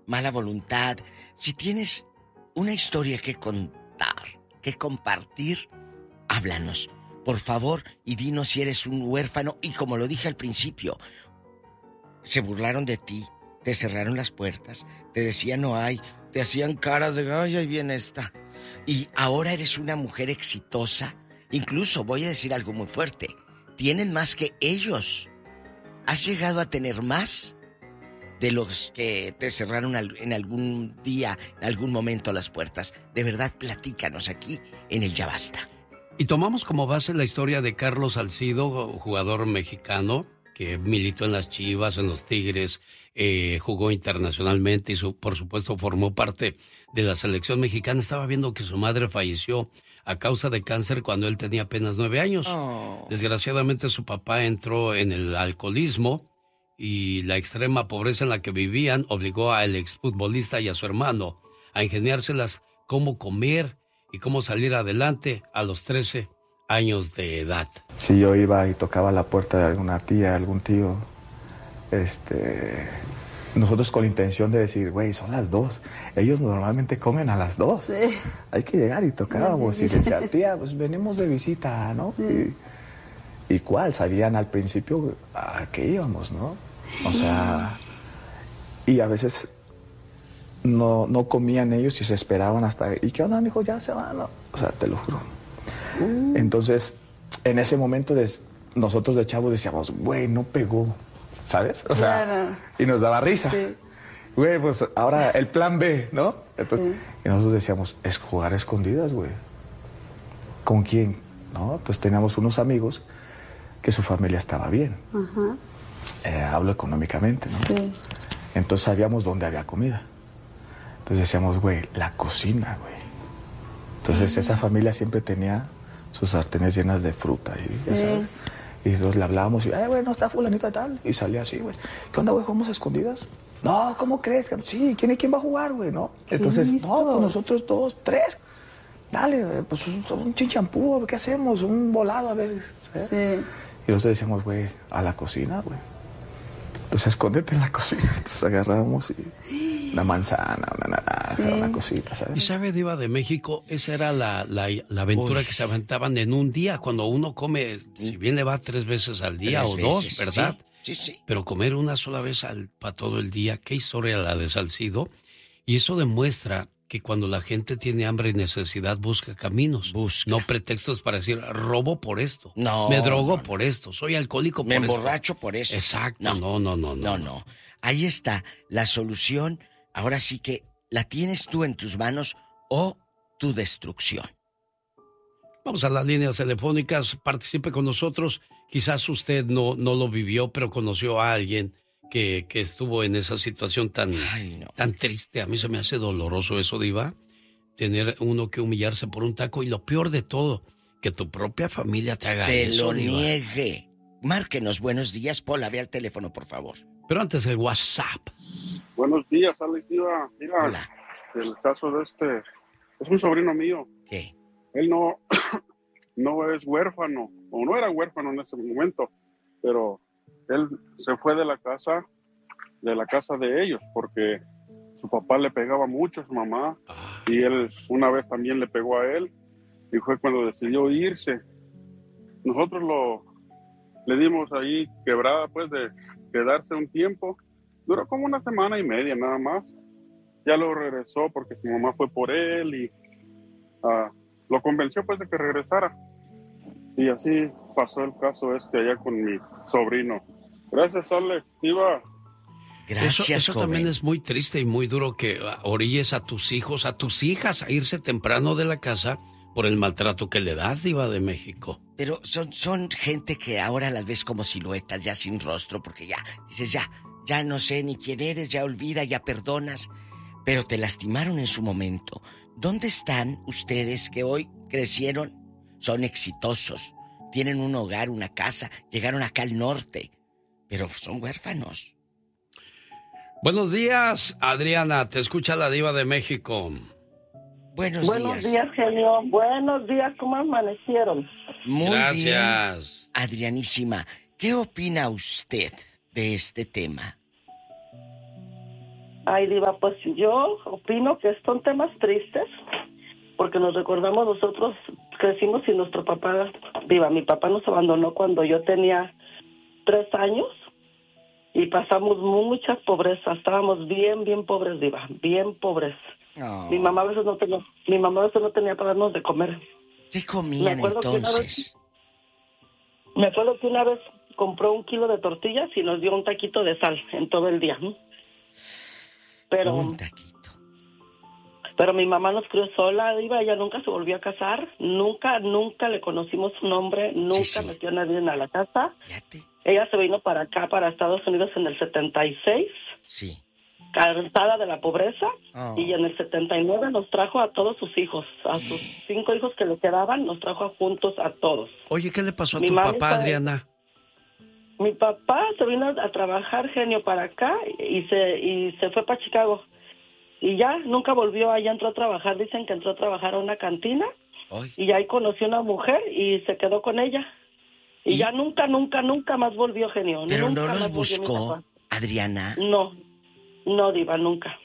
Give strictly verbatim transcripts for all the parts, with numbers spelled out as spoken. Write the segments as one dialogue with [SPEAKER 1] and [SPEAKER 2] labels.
[SPEAKER 1] mala voluntad, si tienes una historia que contar, que compartir, háblanos, por favor, y dinos si eres un huérfano. Y como lo dije al principio, se burlaron de ti, te cerraron las puertas, te decían no hay, te hacían caras de ay, ahí viene esta. Y ahora eres una mujer exitosa. Incluso voy a decir algo muy fuerte, tienen más que ellos. ¿Has llegado a tener más de los que te cerraron en algún día, en algún momento las puertas? De verdad, platícanos aquí en el Ya Basta.
[SPEAKER 2] Y tomamos como base la historia de Carlos Salcido, jugador mexicano que militó en las Chivas, en los Tigres, eh, jugó internacionalmente y su, por supuesto formó parte de la selección mexicana. Estaba viendo que su madre falleció a causa de cáncer cuando él tenía apenas nueve años. Oh. Desgraciadamente su papá entró en el alcoholismo y la extrema pobreza en la que vivían obligó al exfutbolista y a su hermano a ingeniárselas cómo comer y cómo salir adelante a los trece años de edad.
[SPEAKER 3] Si yo iba y tocaba la puerta de alguna tía, algún tío, este, nosotros con la intención de decir, güey, son las dos. Ellos normalmente comen a las dos. Sí. Hay que llegar y tocábamos. Sí. Y decía, tía, pues venimos de visita, ¿no? Sí. Y, y cuál, sabían al principio a qué íbamos, ¿no? O sea, y a veces no, no comían ellos y se esperaban hasta, ¿y qué onda, mijo? Ya se van, ¿no? O sea, te lo juro. Entonces, en ese momento de, nosotros de chavos decíamos, güey, no pegó, ¿sabes? O sea, claro. Y nos daba risa. Sí. Güey, pues ahora el plan B, ¿no? Entonces, sí. Y nosotros decíamos, es jugar a escondidas, güey. ¿Con quién? ¿No? Entonces teníamos unos amigos que su familia estaba bien. Uh-huh. Eh, hablo económicamente, ¿no? Sí. Entonces sabíamos dónde había comida. Entonces decíamos, güey, la cocina, güey. Entonces uh-huh. esa familia siempre tenía sus sartenes llenas de fruta. Y, sí. ¿sabes? Y entonces le hablábamos y, ay, güey, no está fulanito y tal. Y salía así, güey. ¿Qué onda, güey? ¿Jugamos a escondidas? No, ¿cómo crees? Sí, ¿quién, quién va a jugar, güey? ¿No? Entonces, listos? No, pues nosotros dos, tres. Dale, pues un, un chinchampú, ¿qué hacemos? Un volado, a ver. ¿sabes? Sí. Y nosotros decíamos, güey, a la cocina, güey. Entonces, escóndete en la cocina. Entonces agarrábamos y una manzana, una naranja, sí. una cosita, ¿sabes?
[SPEAKER 2] Y sabe, Diva de México, esa era la, la, la aventura Uy. que se aventaban en un día. Cuando uno come, si bien le va tres veces al día tres o veces, dos, ¿verdad?
[SPEAKER 1] Sí, sí, sí.
[SPEAKER 2] Pero comer una sola vez al, para todo el día, qué historia la de Salcido. Y eso demuestra que cuando la gente tiene hambre y necesidad busca caminos, busca. No pretextos para decir robo por esto, no, me drogo no, no. por esto, soy alcohólico
[SPEAKER 1] me
[SPEAKER 2] por esto.
[SPEAKER 1] Me emborracho por eso.
[SPEAKER 2] Exacto, no. No, no, no, no,
[SPEAKER 1] no, no. Ahí está la solución. Ahora sí que la tienes tú en tus manos o tu destrucción.
[SPEAKER 2] Vamos a las líneas telefónicas, participe con nosotros. Quizás usted no, no lo vivió, pero conoció a alguien que, que estuvo en esa situación tan, Ay, no. tan triste. A mí se me hace doloroso eso, Diva, tener uno que humillarse por un taco. Y lo peor de todo, que tu propia familia te haga
[SPEAKER 1] te
[SPEAKER 2] eso,
[SPEAKER 1] lo
[SPEAKER 2] Diva.
[SPEAKER 1] niegue. Márquenos, buenos días, Pola, ve al teléfono, por favor.
[SPEAKER 2] Pero antes el WhatsApp.
[SPEAKER 4] Buenos días, Alex, Diva. Mira, Hola. El caso de este, es un sobrino mío.
[SPEAKER 1] ¿Qué?
[SPEAKER 4] Él no, no es huérfano, o no era huérfano en ese momento, pero él se fue de la casa, de la casa de ellos, porque su papá le pegaba mucho a su mamá, ah, y él una vez también le pegó a él, y fue cuando decidió irse. Nosotros lo, le dimos ahí quebrada, pues, de quedarse un tiempo. Duró como una semana y media nada más. Ya lo regresó porque su mamá fue por él y uh, lo convenció, pues, de que regresara. Y así pasó el caso este allá con mi sobrino. Gracias, Alex. Diva.
[SPEAKER 2] Gracias, eso eso también es muy triste y muy duro, que orilles a tus hijos, a tus hijas a irse temprano de la casa por el maltrato que le das, Diva de México.
[SPEAKER 1] Pero son, son gente que ahora las ves como siluetas, ya sin rostro, porque ya, dices, ya, ya no sé ni quién eres, ya olvida, ya perdonas, pero te lastimaron en su momento. ¿Dónde están ustedes que hoy crecieron? Son exitosos, tienen un hogar, una casa, llegaron acá al norte, pero son huérfanos.
[SPEAKER 2] Buenos días, Adriana, te escucha la Diva de México.
[SPEAKER 1] Buenos,
[SPEAKER 5] Buenos
[SPEAKER 1] días.
[SPEAKER 5] días, genio. Buenos días, ¿cómo amanecieron?
[SPEAKER 1] Muy
[SPEAKER 2] Gracias.
[SPEAKER 1] bien, Adrianísima. ¿Qué opina usted de este tema?
[SPEAKER 5] Ay, Diva, pues yo opino que son temas tristes, porque nos recordamos nosotros crecimos sin nuestro papá. Diva, mi papá nos abandonó cuando yo tenía tres años y pasamos mucha pobreza. Estábamos bien, bien pobres, Diva, bien pobres.
[SPEAKER 1] Oh.
[SPEAKER 5] Mi mamá a veces no tenía, mi mamá a veces no tenía para darnos de comer.
[SPEAKER 1] ¿Qué comían entonces?
[SPEAKER 5] Me acuerdo que una vez compró un kilo de tortillas y nos dio un taquito de sal en todo el día. Pero,
[SPEAKER 1] un taquito.
[SPEAKER 5] Pero mi mamá nos crió sola, Diva, ella nunca se volvió a casar, nunca, nunca le conocimos su nombre, nunca sí, sí. metió a nadie a la casa.
[SPEAKER 1] Fíjate.
[SPEAKER 5] Ella se vino para acá, para Estados Unidos en el setenta y seis.
[SPEAKER 1] Sí.
[SPEAKER 5] Cansada de la pobreza,
[SPEAKER 1] oh.
[SPEAKER 5] y en el setenta y nueve nos trajo a todos sus hijos, a sus cinco hijos que le quedaban, nos trajo juntos a todos.
[SPEAKER 2] Oye, ¿qué le pasó a mi tu papá, fue, Adriana?
[SPEAKER 5] Mi papá se vino a trabajar, genio, para acá y se y se fue para Chicago. Y ya, nunca volvió, allá entró a trabajar, dicen que entró a trabajar a una cantina.
[SPEAKER 1] Ay.
[SPEAKER 5] Y ahí conoció a una mujer y se quedó con ella. Y, ¿Y? ya nunca, nunca, nunca más volvió, genio.
[SPEAKER 1] Pero
[SPEAKER 5] nunca
[SPEAKER 1] no los buscó, Adriana.
[SPEAKER 5] No. No, Diva, nunca.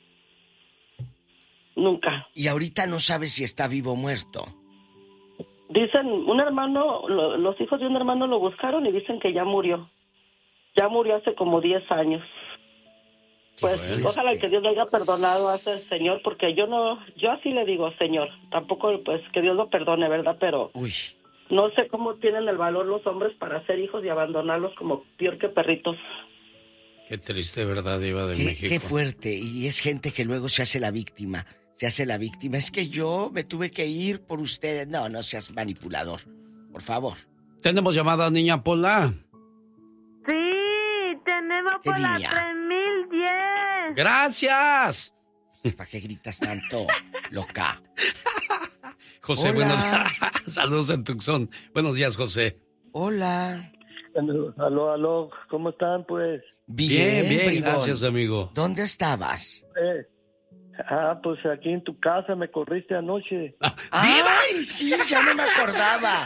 [SPEAKER 5] Nunca.
[SPEAKER 1] ¿Y ahorita no sabes si está vivo o muerto?
[SPEAKER 5] Dicen, un hermano, lo, los hijos de un hermano lo buscaron y dicen que ya murió. Ya murió hace como diez años. Pues fuerte. Ojalá que Dios le haya perdonado a ese señor, porque yo no, yo así le digo, señor. Tampoco, pues, que Dios lo perdone, ¿verdad? Pero
[SPEAKER 1] Uy.
[SPEAKER 5] no sé cómo tienen el valor los hombres para ser hijos y abandonarlos como peor que perritos.
[SPEAKER 2] Qué triste, ¿verdad, Diva de
[SPEAKER 1] qué,
[SPEAKER 2] México?
[SPEAKER 1] Qué fuerte, y es gente que luego se hace la víctima, se hace la víctima. Es que yo me tuve que ir por ustedes. No, no seas manipulador, por favor.
[SPEAKER 2] ¿Tenemos llamada, niña Pola?
[SPEAKER 6] Sí, tenemos por la tres mil diez.
[SPEAKER 2] ¡Gracias!
[SPEAKER 1] ¿Para qué gritas tanto, loca?
[SPEAKER 2] José,
[SPEAKER 1] Hola.
[SPEAKER 2] buenos días. Saludos en Tucson. Buenos días, José.
[SPEAKER 1] Hola.
[SPEAKER 7] Aló, aló, ¿cómo están, pues?
[SPEAKER 2] Bien, bien, bien gracias, amigo.
[SPEAKER 1] ¿Dónde estabas?
[SPEAKER 7] Eh, ah, pues aquí en tu casa, me corriste anoche.
[SPEAKER 1] Ah, ¡ay, sí! Ya no me acordaba.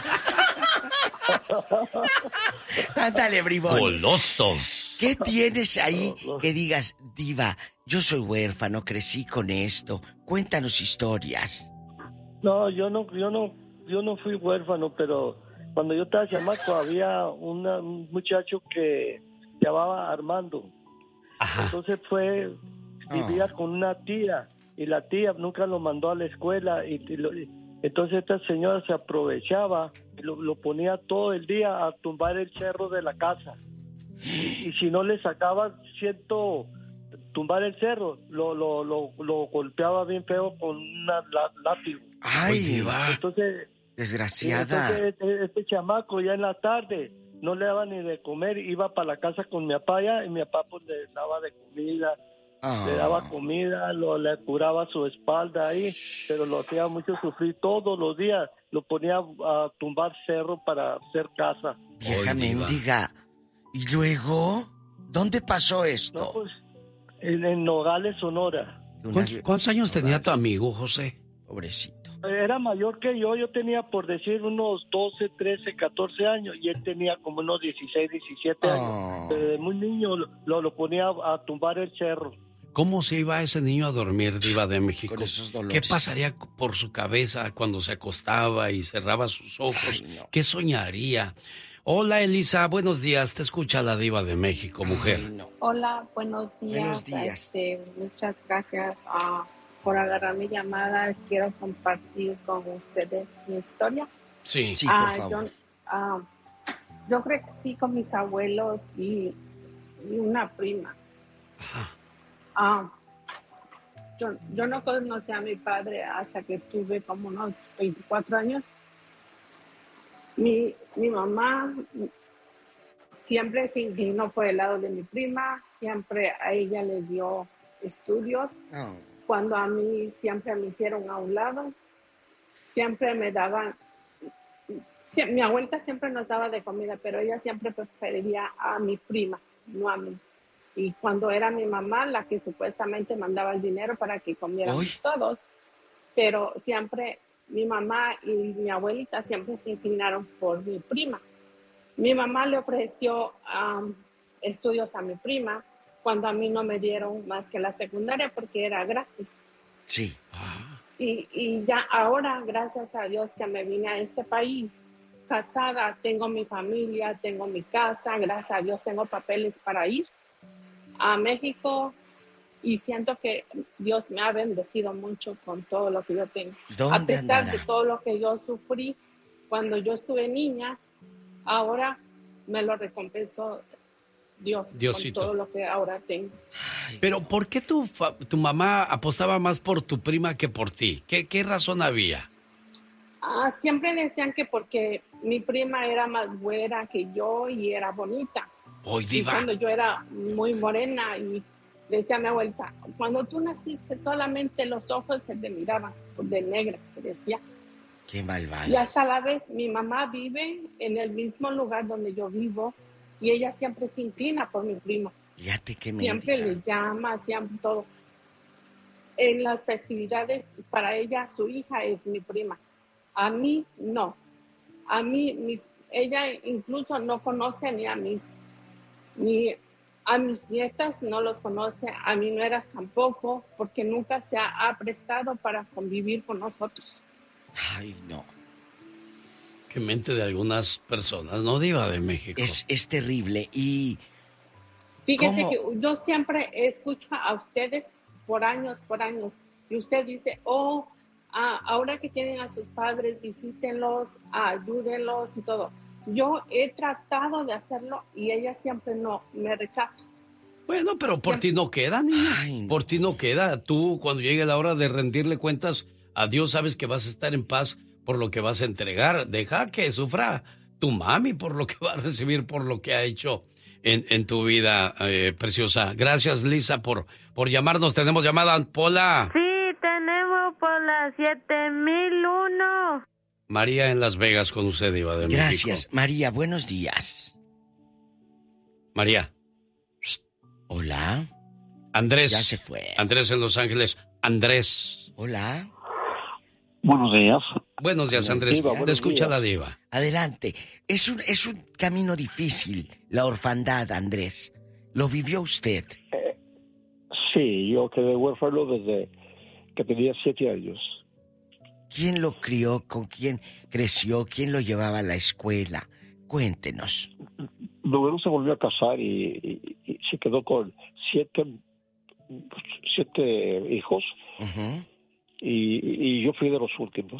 [SPEAKER 1] Ándale, bribón.
[SPEAKER 2] Golosos.
[SPEAKER 1] ¿Qué tienes ahí que digas, Diva, yo soy huérfano, crecí con esto? Cuéntanos historias.
[SPEAKER 7] No, yo no, yo no, yo no fui huérfano, pero cuando yo estaba chamaco había una, un muchacho que llamaba Armando.
[SPEAKER 2] Ajá.
[SPEAKER 7] Entonces fue, vivía
[SPEAKER 1] oh.
[SPEAKER 7] con una tía y la tía nunca lo mandó a la escuela y, y lo, entonces esta señora se aprovechaba y lo, lo ponía todo el día a tumbar el cerro de la casa. Y, y si no le sacaba cierto tumbar el cerro, lo, lo, lo, lo golpeaba bien feo con una látigo.
[SPEAKER 1] Ay, Diva.
[SPEAKER 7] Entonces,
[SPEAKER 1] desgraciada.
[SPEAKER 7] Entonces este, este chamaco ya en la tarde no le daba ni de comer, iba para la casa con mi papá allá y mi papá pues le daba de comida, oh. le daba comida, lo, le curaba su espalda ahí, pero lo hacía mucho sufrir todos los días, lo ponía a tumbar cerro para hacer casa.
[SPEAKER 1] Vieja mendiga. ¿Y luego? ¿Dónde pasó esto?
[SPEAKER 7] No, pues, en, en Nogales, Sonora.
[SPEAKER 2] ¿Cuántos, ¿Cuántos años Nogales. tenía tu amigo, José?
[SPEAKER 1] Pobrecito.
[SPEAKER 7] Era mayor que yo, yo tenía por decir unos doce, trece, catorce años y él tenía como unos dieciséis, diecisiete años.
[SPEAKER 1] Oh.
[SPEAKER 7] Desde muy niño lo, lo ponía a tumbar el cerro.
[SPEAKER 2] ¿Cómo se iba ese niño a dormir, Diva de México?
[SPEAKER 1] Con esos dolores.
[SPEAKER 2] ¿Qué pasaría por su cabeza cuando se acostaba y cerraba sus ojos?
[SPEAKER 1] Ay, no.
[SPEAKER 2] ¿Qué soñaría? Hola, Elisa, buenos días. Te escucha la Diva de México, mujer.
[SPEAKER 1] Ay, no.
[SPEAKER 8] Hola, buenos días.
[SPEAKER 1] Buenos días.
[SPEAKER 8] Este, muchas gracias uh, por agarrar mi llamada. Quiero compartir con ustedes mi historia.
[SPEAKER 2] Sí,
[SPEAKER 1] sí, por
[SPEAKER 8] uh,
[SPEAKER 1] favor.
[SPEAKER 8] Yo, uh, yo crecí con mis abuelos y, y una prima.
[SPEAKER 2] Ajá.
[SPEAKER 8] Uh, yo, yo no conocí a mi padre hasta que tuve como unos veinticuatro años. Mi, mi mamá siempre se inclinó por el lado de mi prima, siempre a ella le dio estudios,
[SPEAKER 1] Oh.
[SPEAKER 8] cuando a mí siempre me hicieron a un lado, siempre me daban, sie- mi abuelita siempre nos daba de comida, pero ella siempre prefería a mi prima, no a mí. Y cuando era mi mamá la que supuestamente mandaba el dinero para que comiéramos
[SPEAKER 1] Uy.
[SPEAKER 8] todos, pero siempre mi mamá y mi abuelita siempre se inclinaron por mi prima. Mi mamá le ofreció um, estudios a mi prima, cuando a mí no me dieron más que la secundaria porque era gratis.
[SPEAKER 1] Sí.
[SPEAKER 8] Y, y ya ahora, gracias a Dios que me vine a este país, casada, tengo mi familia, tengo mi casa, gracias a Dios tengo papeles para ir a México y siento que Dios me ha bendecido mucho con todo lo que yo tengo. A pesar andará? de todo lo que yo sufrí cuando yo estuve niña, ahora me lo recompensó Dios
[SPEAKER 2] Diosito.
[SPEAKER 8] Con todo lo que ahora tengo.
[SPEAKER 2] Pero ¿por qué tu, tu mamá apostaba más por tu prima que por ti? ¿Qué, qué razón había?
[SPEAKER 8] Ah, siempre decían que porque mi prima era más güera que yo y era bonita.
[SPEAKER 2] Hoy diva.
[SPEAKER 8] Y cuando yo era muy morena y decía mi abuelita, cuando tú naciste solamente los ojos se te miraban de negra, decía.
[SPEAKER 1] Qué malvada.
[SPEAKER 8] Y hasta la vez mi mamá vive en el mismo lugar donde yo vivo y ella siempre se inclina por mi primo.
[SPEAKER 1] Fíjate que
[SPEAKER 8] siempre le llama, siempre todo. En las festividades, para ella, su hija es mi prima. A mí, no. A mí, mis, ella incluso no conoce ni a mis, ni a mis nietas, no los conoce, a mi nuera tampoco, porque nunca se ha, ha prestado para convivir con nosotros.
[SPEAKER 1] Ay, no.
[SPEAKER 2] Qué mente de algunas personas, ¿no, diva de México?
[SPEAKER 1] Es, es terrible y...
[SPEAKER 8] Fíjate
[SPEAKER 1] ¿cómo?
[SPEAKER 8] que yo siempre escucho a ustedes por años, por años, y usted dice, oh, ah, ahora que tienen a sus padres, visítenlos, ayúdenlos y todo. Yo he tratado de hacerlo y ella siempre no, me rechaza.
[SPEAKER 2] Bueno, pero por siempre. ti no queda, niña. Ay, no. Por ti no queda. Tú, cuando llegue la hora de rendirle cuentas a Dios, sabes que vas a estar en paz por lo que vas a entregar. Deja que sufra tu mami por lo que va a recibir, por lo que ha hecho en, en tu vida, eh, preciosa. Gracias, Lisa, por, por llamarnos. Tenemos llamada, Pola.
[SPEAKER 6] Sí, tenemos por la siete mil uno.
[SPEAKER 2] María en Las Vegas con usted, diva de México.
[SPEAKER 1] Gracias, María. Buenos días.
[SPEAKER 2] María.
[SPEAKER 1] Hola.
[SPEAKER 2] Andrés.
[SPEAKER 1] Ya se fue.
[SPEAKER 2] Andrés en Los Ángeles. Andrés.
[SPEAKER 1] Hola.
[SPEAKER 9] Buenos días.
[SPEAKER 2] Buenos días, Andrés.
[SPEAKER 9] Diva,
[SPEAKER 2] Te escucha
[SPEAKER 9] días.
[SPEAKER 2] la diva.
[SPEAKER 1] Adelante. Es un, es un camino difícil, la orfandad, Andrés. ¿Lo vivió usted?
[SPEAKER 9] Eh, sí, yo quedé huérfano desde que tenía siete años.
[SPEAKER 1] ¿Quién lo crió? ¿Con quién creció? ¿Quién lo llevaba a la escuela? Cuéntenos.
[SPEAKER 9] Luego se volvió a casar y, y, y se quedó con siete, siete hijos.
[SPEAKER 1] Uh-huh.
[SPEAKER 9] Y, y yo fui de los últimos.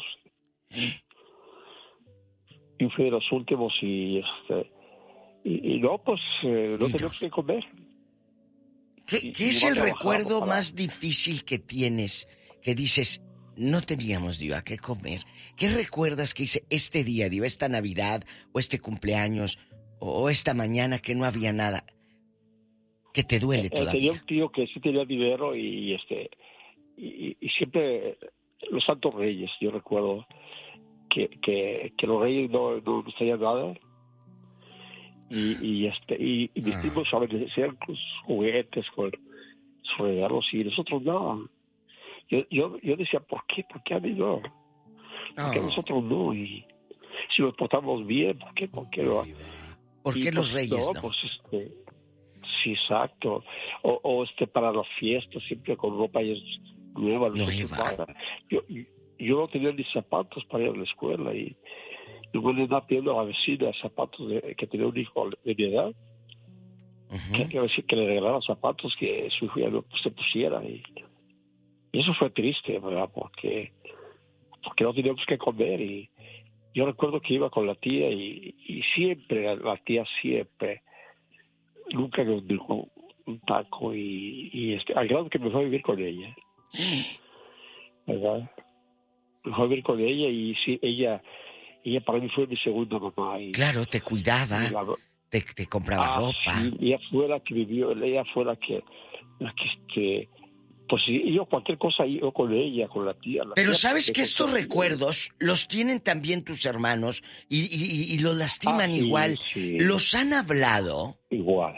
[SPEAKER 9] Yo fui de los últimos y este y, y no, pues eh, no tenía que comer.
[SPEAKER 1] ¿Qué,
[SPEAKER 9] y,
[SPEAKER 1] ¿qué
[SPEAKER 9] y
[SPEAKER 1] es el recuerdo
[SPEAKER 9] para...
[SPEAKER 1] más difícil que tienes? Que dices, no teníamos, Diva, qué comer. ¿Qué recuerdas que hice este día, Diva, esta Navidad, o este cumpleaños, o esta mañana que no había nada? Que te duele
[SPEAKER 9] eh,
[SPEAKER 1] todavía.
[SPEAKER 9] Tenía un tío que sí tenía dinero y este y, y siempre los Santos Reyes, yo recuerdo que, que, que los Reyes no, no nos traían nada y, y este y, y mis
[SPEAKER 1] ah.
[SPEAKER 9] primos decían con sus juguetes, con sus regalos y nosotros nada. Yo, yo, yo decía, ¿por qué? ¿Por qué a mí no? ¿Por qué a nosotros no? Y si nos portamos bien, ¿por qué? ¿Por qué no?
[SPEAKER 1] ¿Por qué
[SPEAKER 9] y,
[SPEAKER 1] los
[SPEAKER 9] pues,
[SPEAKER 1] Reyes
[SPEAKER 9] no?
[SPEAKER 1] no?
[SPEAKER 9] Pues este, sí, exacto. O, o este para las fiestas, siempre con ropa nueva.
[SPEAKER 1] Nueva.
[SPEAKER 9] Yo, yo no tenía ni zapatos para ir a la escuela y luego le andaba pidiendo a la vecina zapatos de, que tenía un hijo de mi edad. Uh-huh. que, que, decir, que le regalara zapatos que su hijo ya no se pusiera y, y eso fue triste, ¿verdad? Porque, porque no teníamos que comer y yo recuerdo que iba con la tía y, y siempre, la tía siempre, nunca nos dijo un taco y, y este, al grado que me fue a vivir con ella, ¿verdad? Me fue a vivir con ella y sí, ella, ella para mí fue mi segunda mamá. Y,
[SPEAKER 1] claro, te cuidaba, la, te, te compraba
[SPEAKER 9] ah,
[SPEAKER 1] ropa.
[SPEAKER 9] Sí, ella fue la que vivió, ella fue la que, la que este, pues yo cualquier cosa yo con ella, con la tía. La
[SPEAKER 1] Pero
[SPEAKER 9] tía,
[SPEAKER 1] sabes que estos recuerdos los tienen también tus hermanos y, y, y los lastiman ah, sí, igual. Sí. ¿Los han hablado?
[SPEAKER 9] Igual.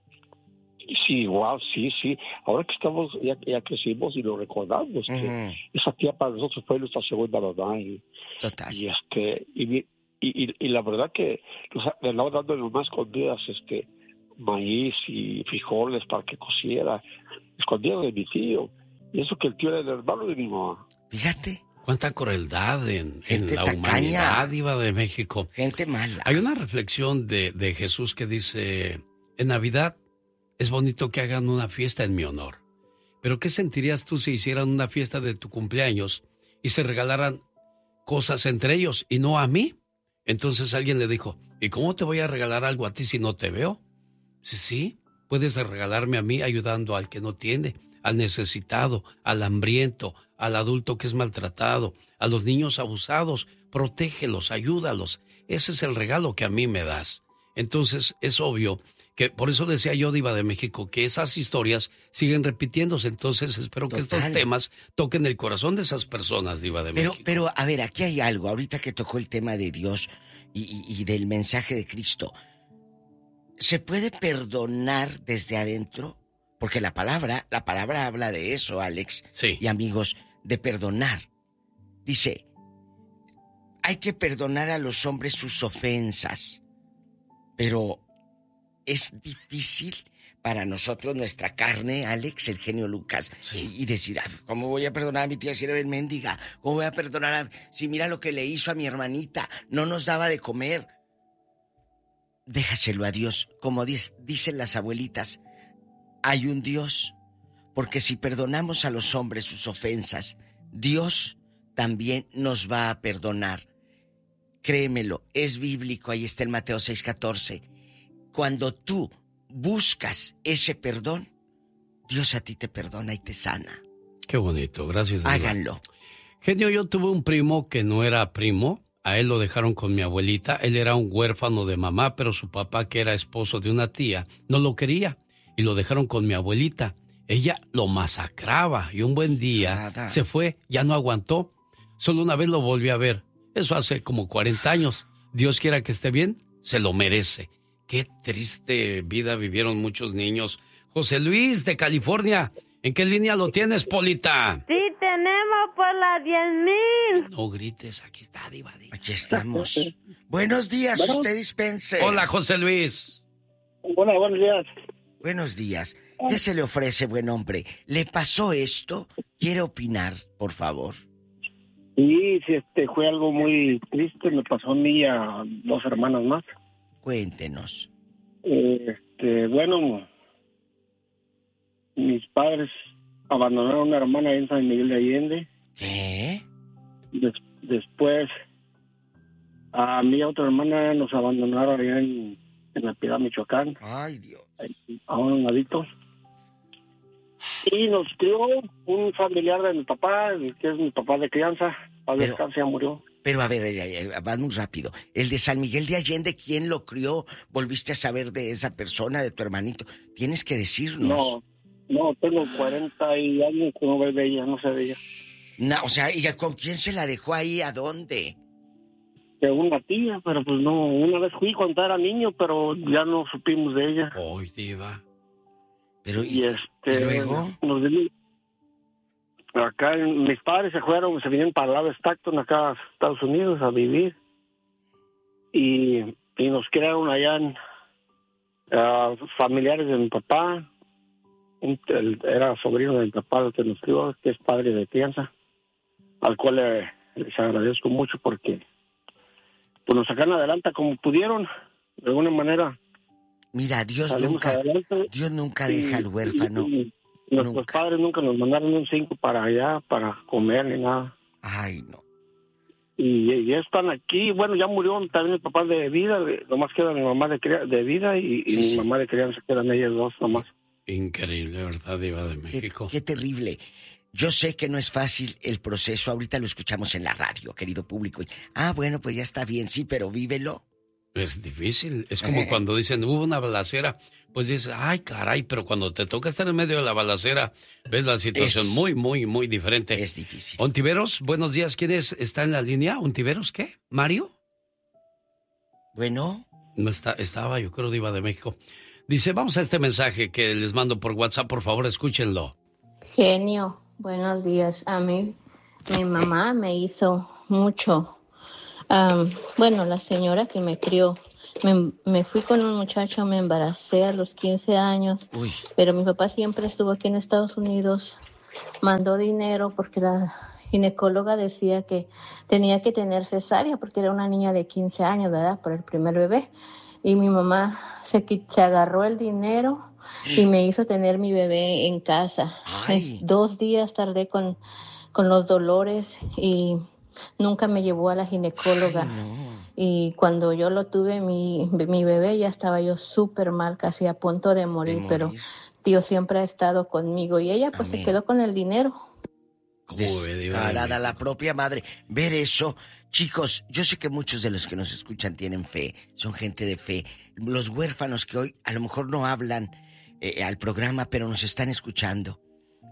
[SPEAKER 9] Sí, igual, sí, sí. Ahora que estamos, ya, ya crecimos y lo recordamos, uh-huh. que esa tía para nosotros fue nuestra segunda mamá. Y,
[SPEAKER 1] Total.
[SPEAKER 9] Y, este, y, y, y, y la verdad que nos andaba dando más comidas, este, maíz y frijoles para que cociera, escondido de mi tío. Y eso que el tío era el hermano de mi mamá.
[SPEAKER 1] Fíjate.
[SPEAKER 2] Cuánta crueldad en, en la
[SPEAKER 1] tacaña.
[SPEAKER 2] humanidad, Diva de México.
[SPEAKER 1] Gente mala.
[SPEAKER 2] Hay una reflexión de, de Jesús que dice, en Navidad es bonito que hagan una fiesta en mi honor. Pero ¿qué sentirías tú si hicieran una fiesta de tu cumpleaños y se regalaran cosas entre ellos y no a mí? Entonces alguien le dijo, ¿y cómo te voy a regalar algo a ti si no te veo? Sí, sí, puedes regalarme a mí ayudando al que no tiene, al necesitado, al hambriento, al adulto que es maltratado, a los niños abusados. Protégelos, ayúdalos. Ese es el regalo que a mí me das. Entonces es obvio que, por eso decía yo, Diva de México, que esas historias siguen repitiéndose. Entonces espero Total. que estos temas toquen el corazón de esas personas, Diva de
[SPEAKER 1] pero,
[SPEAKER 2] México.
[SPEAKER 1] Pero, a ver, aquí hay algo. Ahorita que tocó el tema de Dios y, y, y del mensaje de Cristo, ¿se puede perdonar desde adentro? Porque la palabra, la palabra habla de eso, Alex.
[SPEAKER 2] Sí.
[SPEAKER 1] Y amigos, de perdonar. Dice, hay que perdonar a los hombres sus ofensas. Pero es difícil para nosotros, nuestra carne, Alex, el genio Lucas,
[SPEAKER 2] sí.
[SPEAKER 1] y, y decir, ¿cómo voy a perdonar a mi tía si era bien mendiga? ¿Cómo voy a perdonar a... si mira lo que le hizo a mi hermanita, no nos daba de comer? Déjaselo a Dios, como dice, dicen las abuelitas, hay un Dios, porque si perdonamos a los hombres sus ofensas, Dios también nos va a perdonar. Créemelo, es bíblico, ahí está en Mateo seis catorce. Cuando tú buscas ese perdón, Dios a ti te perdona y te sana.
[SPEAKER 2] Qué bonito, gracias. Diva.
[SPEAKER 1] Háganlo.
[SPEAKER 2] Genio, yo tuve un primo que no era primo. A él lo dejaron con mi abuelita. Él era un huérfano de mamá, pero su papá, que era esposo de una tía, no lo quería y lo dejaron con mi abuelita. Ella lo masacraba y un buen día
[SPEAKER 1] Nada.
[SPEAKER 2] se fue, ya no aguantó. Solo una vez lo volví a ver. Eso hace como cuarenta años. Dios quiera que esté bien, se lo merece. Qué triste vida vivieron muchos niños. José Luis, de California, ¿en qué línea lo tienes, Polita?
[SPEAKER 6] Sí, tenemos por las diez mil.
[SPEAKER 2] No grites, aquí está, Diva. Diva.
[SPEAKER 1] Aquí estamos. Buenos días,
[SPEAKER 9] Bueno.
[SPEAKER 1] usted dispense.
[SPEAKER 2] Hola, José Luis.
[SPEAKER 9] Bueno, buenos días.
[SPEAKER 1] Buenos días. ¿Qué se le ofrece, buen hombre? ¿Le pasó esto? ¿Quiere opinar, por favor?
[SPEAKER 9] Sí, sí, este, fue algo muy triste. Me pasó a mí y a dos hermanas más.
[SPEAKER 1] Cuéntenos.
[SPEAKER 9] Este, bueno, mis padres abandonaron a una hermana en San Miguel de Allende.
[SPEAKER 1] ¿Qué?
[SPEAKER 9] Des- después, a mí y a otra hermana nos abandonaron allá en, en La Piedad, Michoacán,
[SPEAKER 1] Ay, Dios.
[SPEAKER 9] a un ladito. Y nos crió un familiar de mi papá, que es mi papá de crianza. A
[SPEAKER 1] Pero-
[SPEAKER 9] descansar, ya murió.
[SPEAKER 1] Pero a ver, eh, eh, va muy rápido. El de San Miguel de Allende, ¿quién lo crió? ¿Volviste a saber de esa persona, de tu hermanito? Tienes que decirnos.
[SPEAKER 9] No, no, tengo cuarenta y años que no veo de ella, no sé de ella.
[SPEAKER 1] No, o sea, ¿y con quién se la dejó ahí? ¿A dónde?
[SPEAKER 9] De una tía, pero pues no, una vez fui cuando era niño, pero ya no supimos de ella.
[SPEAKER 2] Hoy, Diva.
[SPEAKER 1] Pero,
[SPEAKER 9] Y este,
[SPEAKER 1] ¿y luego?
[SPEAKER 9] nos vinimos- acá mis padres se fueron, se vinieron para el lado de Stockton, acá a Estados Unidos, a vivir. Y, y nos crearon allá en, ah, familiares de mi papá. Un- el- era sobrino de mi papá el que nos crió, que es padre de crianza, al cual le- les agradezco mucho porque pues nos sacaron adelante como pudieron, de alguna manera.
[SPEAKER 1] Mira, Dios
[SPEAKER 9] Salimos
[SPEAKER 1] nunca,
[SPEAKER 9] adelante.
[SPEAKER 1] Dios nunca
[SPEAKER 9] Y-
[SPEAKER 1] deja al huérfano.
[SPEAKER 9] y- y nuestros
[SPEAKER 1] Nunca.
[SPEAKER 9] padres nunca nos mandaron un cinco para allá, para comer ni nada.
[SPEAKER 1] Ay, no.
[SPEAKER 9] Y, y ya están aquí. Bueno, ya murió también el papá de vida, de- nomás queda mi mamá de, cria- de vida y, y
[SPEAKER 1] Sí,
[SPEAKER 9] mi
[SPEAKER 1] sí.
[SPEAKER 9] mamá de crianza, quedan ellas dos nomás.
[SPEAKER 2] Increíble, ¿verdad, Diva de
[SPEAKER 1] Qué,
[SPEAKER 2] México?
[SPEAKER 1] qué terrible. Yo sé que no es fácil el proceso. Ahorita lo escuchamos en la radio, querido público. Ah, bueno, pues ya está bien, sí, pero vívelo.
[SPEAKER 2] Es difícil. Es como cuando dicen, hubo una balacera. Pues dices, ay, caray, pero cuando te toca estar en medio de la balacera, ves la situación
[SPEAKER 1] Es-
[SPEAKER 2] muy, muy, muy diferente.
[SPEAKER 1] Es difícil.
[SPEAKER 2] Ontiveros, buenos días. ¿Quién es? ¿Está en la línea? ¿Ontiveros qué? ¿Mario?
[SPEAKER 1] Bueno,
[SPEAKER 2] No está, estaba, yo creo, Diva de México. Dice, vamos a este mensaje que les mando por WhatsApp, por favor, escúchenlo.
[SPEAKER 10] Genio, buenos días. A mí, mi mamá me hizo mucho. Am, bueno, la señora que me crió me, me fui con un muchacho, me embaracé a los quince años,
[SPEAKER 1] Uy.
[SPEAKER 10] pero mi papá siempre estuvo aquí en Estados Unidos, mandó dinero porque la ginecóloga decía que tenía que tener cesárea porque era una niña de quince años, ¿verdad? Por el primer bebé. Y mi mamá se, se agarró el dinero y me hizo tener mi bebé en casa. Es, dos días tardé con, con los dolores y nunca me llevó a la ginecóloga. Ay, no. Y cuando yo lo tuve, mi, mi bebé, ya estaba yo súper mal, casi a punto de morir, de morir, pero Dios siempre ha estado conmigo y ella pues Amén. Se quedó con el dinero.
[SPEAKER 1] Descarada la propia madre. Ver eso, chicos, yo sé que muchos de los que nos escuchan tienen fe, son gente de fe. Los huérfanos que hoy a lo mejor no hablan eh, al programa, pero nos están escuchando.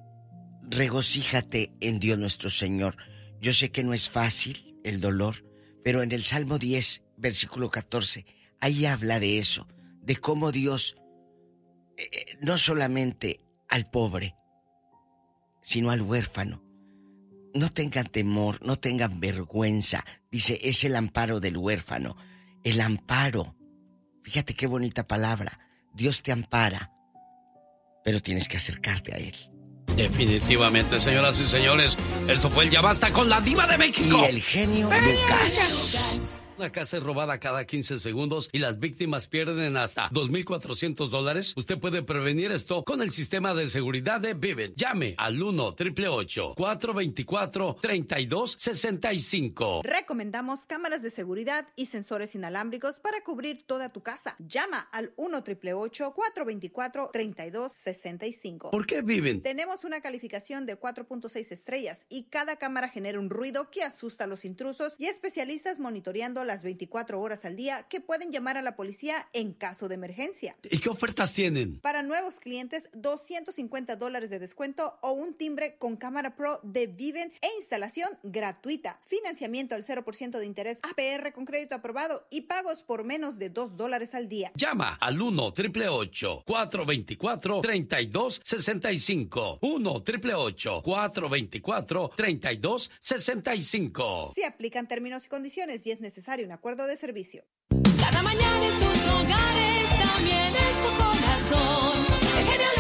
[SPEAKER 1] Regocíjate en Dios nuestro Señor. Yo sé que no es fácil el dolor, pero en el Salmo diez, versículo catorce, ahí habla de eso, de cómo Dios, eh, no solamente al pobre, sino al huérfano. No tengan temor, no tengan vergüenza. Dice, es el amparo del huérfano. El amparo. Fíjate qué bonita palabra. Dios te ampara, pero tienes que acercarte a Él.
[SPEAKER 2] Definitivamente, señoras y señores, esto fue el Ya Basta con la Diva de México.
[SPEAKER 1] Y el genio Lucas.
[SPEAKER 2] Una casa es robada cada quince segundos y las víctimas pierden hasta dos mil cuatrocientos dólares. Usted puede prevenir esto con el sistema de seguridad de Vivint. Llame al uno, ocho ocho ocho, cuatro dos cuatro, tres dos seis cinco.
[SPEAKER 11] Recomendamos cámaras de seguridad y sensores inalámbricos para cubrir toda tu casa. Llama al uno, ocho ocho ocho, cuatro dos cuatro, tres dos seis cinco.
[SPEAKER 2] ¿Por qué Vivint?
[SPEAKER 11] Tenemos una calificación de cuatro punto seis estrellas y cada cámara genera un ruido que asusta a los intrusos y especialistas monitoreando las veinticuatro horas al día que pueden llamar a la policía en caso de emergencia.
[SPEAKER 2] ¿Y qué ofertas tienen?
[SPEAKER 11] Para nuevos clientes, doscientos cincuenta dólares de descuento o un timbre con cámara pro de Vivint e instalación gratuita. Financiamiento al cero por ciento de interés, A P R con crédito aprobado y pagos por menos de dos dólares al día.
[SPEAKER 2] Llama al uno, ocho ocho ocho, cuatro dos cuatro, tres dos seis cinco. uno, ocho ocho ocho, cuatro dos cuatro, tres dos seis cinco.
[SPEAKER 11] Se aplican términos y condiciones y es necesario un acuerdo de servicio.
[SPEAKER 12] Cada mañana en sus hogares, también en su corazón, el genio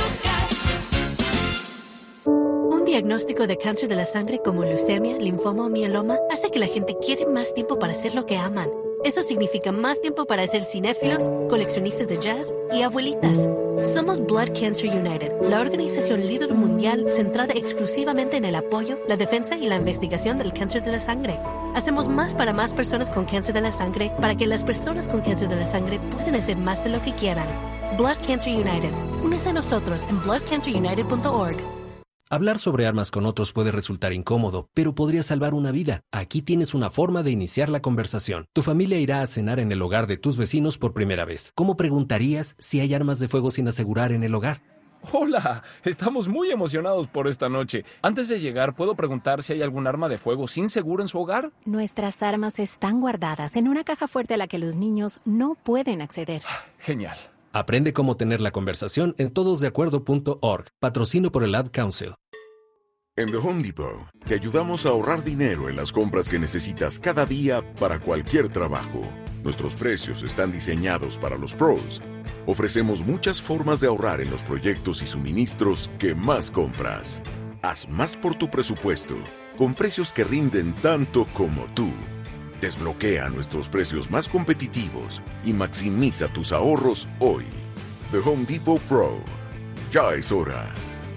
[SPEAKER 12] Lucas.
[SPEAKER 13] Un diagnóstico de cáncer de la sangre como leucemia, linfoma o mieloma hace que la gente quiere más tiempo para hacer lo que aman. Eso significa más tiempo para ser cinéfilos, coleccionistas de jazz y abuelitas. Somos Blood Cancer United, la organización líder mundial centrada exclusivamente en el apoyo, la defensa y la investigación del cáncer de la sangre. Hacemos más para más personas con cáncer de la sangre para que las personas con cáncer de la sangre puedan hacer más de lo que quieran. Blood Cancer United. Únese a nosotros en blood cancer united punto org.
[SPEAKER 14] Hablar sobre armas con otros puede resultar incómodo, pero podría salvar una vida. Aquí tienes una forma de iniciar la conversación. Tu familia irá a cenar en el hogar de tus vecinos por primera vez. ¿Cómo preguntarías si hay armas de fuego sin asegurar en el hogar?
[SPEAKER 15] Hola, estamos muy emocionados por esta noche. Antes de llegar, ¿puedo preguntar si hay algún arma de fuego sin seguro en su hogar?
[SPEAKER 16] Nuestras armas están guardadas en una caja fuerte a la que los niños no pueden acceder.
[SPEAKER 15] Genial.
[SPEAKER 14] Aprende cómo tener la conversación en todos de acuerdo punto org. Patrocino por el Ad Council.
[SPEAKER 17] En The Home Depot, te ayudamos a ahorrar dinero en las compras que necesitas cada día para cualquier trabajo. Nuestros precios están diseñados para los pros. Ofrecemos muchas formas de ahorrar en los proyectos y suministros que más compras. Haz más por tu presupuesto, con precios que rinden tanto como tú. Desbloquea nuestros precios más competitivos y maximiza tus ahorros hoy. The Home Depot Pro. Ya es hora.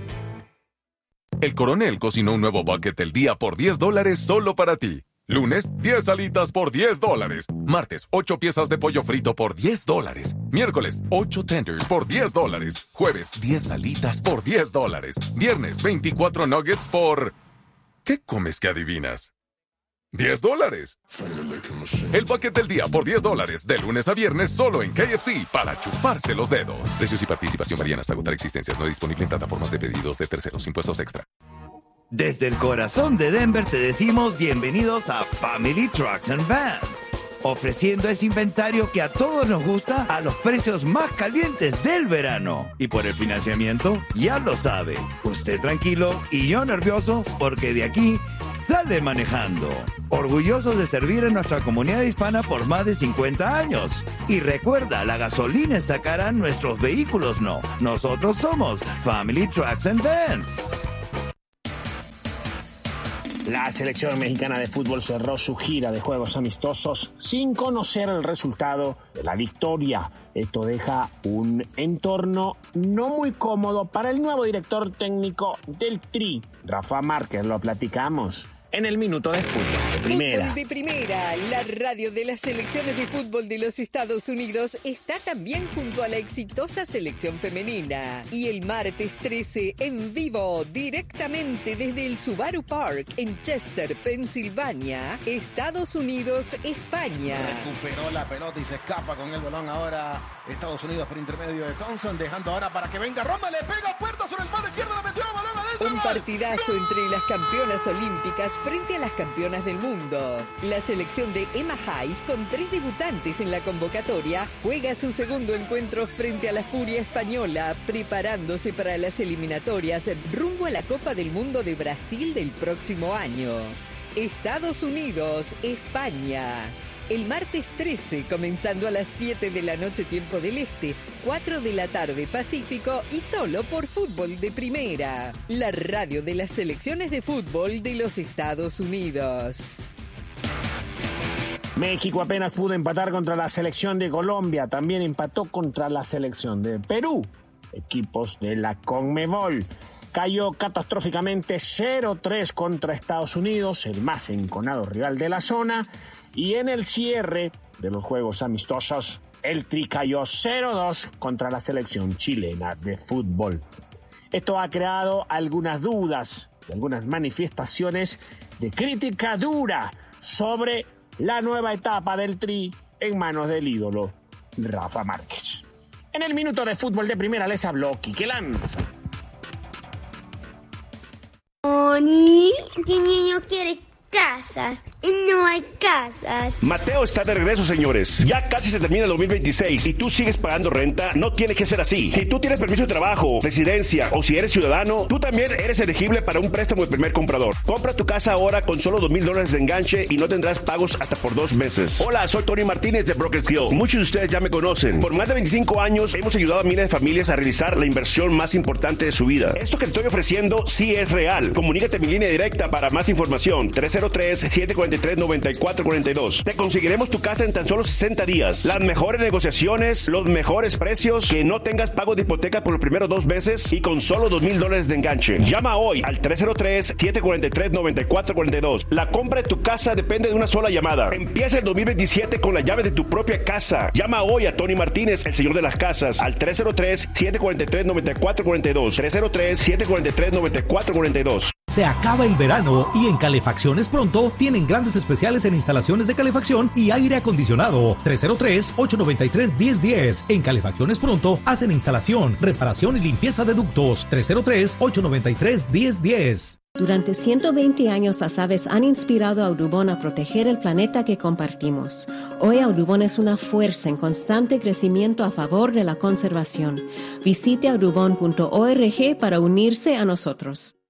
[SPEAKER 18] El Coronel cocinó un nuevo bucket del día por diez dólares solo para ti. Lunes, diez alitas por diez dólares. Martes, ocho piezas de pollo frito por diez dólares. Miércoles, ocho tenders por diez dólares. Jueves, diez alitas por diez dólares. Viernes, veinticuatro nuggets por... ¿Qué comes que adivinas? ¡diez dólares! El paquete del día por diez dólares, de lunes a viernes, solo en K F C, para chuparse los dedos. Precios y participación varían hasta agotar existencias. No disponible en plataformas de pedidos de terceros. Impuestos extra.
[SPEAKER 19] Desde el corazón de Denver te decimos bienvenidos a Family Trucks and Vans, ofreciendo ese inventario que a todos nos gusta a los precios más calientes del verano. Y por el financiamiento, ya lo sabe, usted tranquilo y yo nervioso, porque de aquí sale manejando. Orgullosos de servir a nuestra comunidad hispana por más de cincuenta años. Y recuerda, la gasolina está cara, nuestros vehículos no. Nosotros somos Family Trucks and Vans.
[SPEAKER 20] La selección mexicana de fútbol cerró su gira de juegos amistosos sin conocer el resultado de la victoria. Esto deja un entorno no muy cómodo para el nuevo director técnico del Tri, Rafa Márquez. Lo platicamos en el Minuto de Fútbol de Primera.
[SPEAKER 21] Fútbol de Primera, la radio de las selecciones de fútbol de los Estados Unidos, está también junto a la exitosa selección femenina. Y el martes trece, en vivo, directamente desde el Subaru Park en Chester, Pensilvania, Estados Unidos, España.
[SPEAKER 22] Recuperó la pelota y se escapa con el balón ahora Estados Unidos por intermedio de Thompson, dejando ahora para que venga Roma, le pega puerta sobre el palo izquierdo, la metió, balón adentro.
[SPEAKER 21] Un partidazo entre las campeonas olímpicas frente a las campeonas del mundo. La selección de Emma Hayes, con tres debutantes en la convocatoria, juega su segundo encuentro frente a la Furia española, preparándose para las eliminatorias rumbo a la Copa del Mundo de Brasil del próximo año. Estados Unidos, España. El martes trece, comenzando a las siete de la noche tiempo del Este, cuatro de la tarde Pacífico, y solo por Fútbol de Primera, la radio de las selecciones de fútbol de los Estados Unidos.
[SPEAKER 20] México apenas pudo empatar contra la selección de Colombia, también empató contra la selección de Perú, equipos de la CONMEBOL. Cayó catastróficamente cero tres contra Estados Unidos, el más enconado rival de la zona. Y en el cierre de los juegos amistosos, el Tri cayó cero dos contra la selección chilena de fútbol. Esto ha creado algunas dudas y algunas manifestaciones de crítica dura sobre la nueva etapa del Tri en manos del ídolo Rafa Márquez. En el Minuto de Fútbol de Primera les habló Quique Lanza.
[SPEAKER 23] Oni, este niño quiere casas y no hay casas.
[SPEAKER 24] Mateo está de regreso, señores. Ya casi se termina el dos mil veintiséis y tú sigues pagando renta. No tiene que ser así. Si tú tienes permiso de trabajo, residencia o si eres ciudadano, tú también eres elegible para un préstamo de primer comprador. Compra tu casa ahora con solo dos mil dólares de enganche y no tendrás pagos hasta por dos meses. Hola, soy Tony Martínez de Brokers Guild. Muchos de ustedes ya me conocen. Por más de veinticinco años hemos ayudado a miles de familias a realizar la inversión más importante de su vida. Esto que te estoy ofreciendo sí es real. Comunícate a mi línea directa para más información. tres cero tres, siete cuatro tres, nueve cuatro cuatro dos. Te conseguiremos tu casa en tan solo sesenta días. Las mejores negociaciones, los mejores precios, que no tengas pago de hipoteca por los primeros dos meses y con solo dos mil dólares de enganche. Llama hoy al tres cero tres, siete cuatro tres, nueve cuatro cuatro dos. La compra de tu casa depende de una sola llamada. Empieza el dos mil veintisiete con la llave de tu propia casa. Llama hoy a Tony Martínez, el señor de las casas, al tres cero tres, siete cuatro tres, nueve cuatro cuatro dos. tres cero tres, siete cuatro tres, nueve cuatro cuatro dos.
[SPEAKER 25] Se acaba el verano y en Calefacciones Pronto tienen grandes especiales en instalaciones de calefacción y aire acondicionado. tres cero tres, ocho nueve tres, uno cero uno cero. En Calefacciones Pronto hacen instalación, reparación y limpieza de ductos. tres cero tres, ocho nueve tres, uno cero uno cero.
[SPEAKER 26] Durante ciento veinte años las aves han inspirado a Audubon a proteger el planeta que compartimos. Hoy Audubon es una fuerza en constante crecimiento a favor de la conservación. Visite audubon punto org para unirse a nosotros.